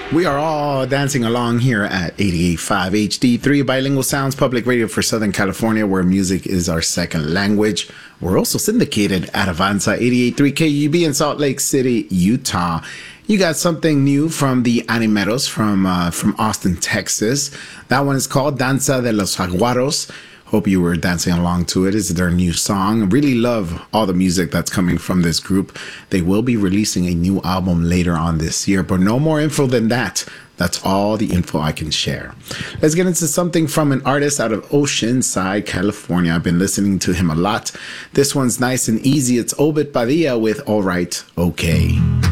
We are all dancing along here at 88.5 HD3 Bilingual Sounds Public Radio for Southern California, where music is our second language. We're also syndicated at Avanza 88.3 KUB in Salt Lake City, Utah. You got something new from the Animeros from Austin, Texas. That one is called Danza de los Jaguaros. Hope you were dancing along to it. It's their new song. I really love all the music that's coming from this group. They will be releasing a new album later on this year, but no more info than that. That's all the info I can share. Let's get into something from an artist out of Oceanside, California. I've been listening to him a lot. This one's nice and easy. It's Obed Padilla with All Right, Okay.